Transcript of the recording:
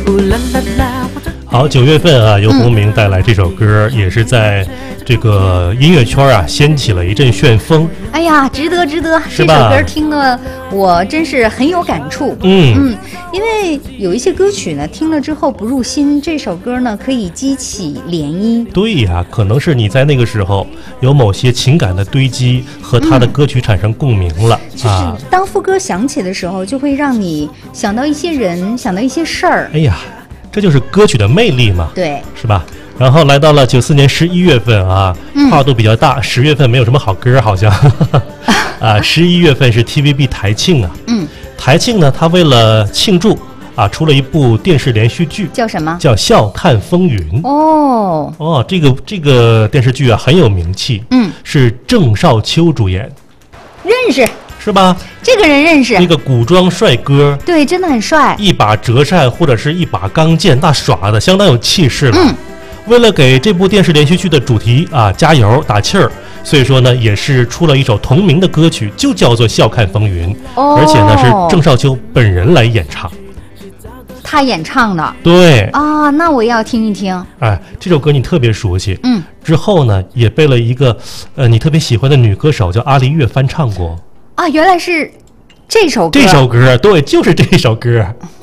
好，9月份啊，由洪明带来这首歌，也是在这个音乐圈啊掀起了一阵旋风。 哎呀，值得，这首歌听的我真是很有感触。因为有一些歌曲呢，听了之后不入心，这首歌呢可以激起涟漪。 对呀，可能是你在那个时候有某些情感的堆积，和他的歌曲产生共鸣了。 就是当副歌响起的时候，就会让你想到一些人，想到一些事儿。 哎呀，这就是歌曲的魅力嘛， 对， 是吧？然后来到了94年11月份啊，跨度比较大。10月份没有什么好歌，好像啊，11月份是 TVB 台庆啊。台庆呢，他为了庆祝啊，出了一部电视连续剧， 叫什么？ 叫《笑看风云》。这个电视剧啊很有名气。是郑少秋主演。 认识。 是吧？ 这个人认识， 那个古装帅哥， 对，真的很帅， 一把折扇或者是一把钢剑，那耍的相当有气势了。为了给这部电视连续剧的主题啊加油打气儿，所以说呢，也是出了一首同名的歌曲，就叫做《笑看风云》，而且呢是郑少秋本人来演唱。 他演唱的， 对啊，那我要听一听。 哎，这首歌你特别熟悉，之后呢也被了一个你特别喜欢的女歌手叫阿丽月翻唱过。 啊，原来是这首歌。 这首歌，对，就是这首歌。